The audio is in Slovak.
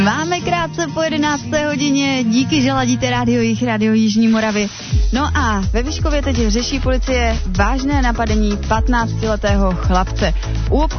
Máme krátce po 11. hodině, díky, že ladíte rádio Jižní Moravy. No a ve Vyškově teď řeší policie vážné napadení 15-letého chlapce. U obchodu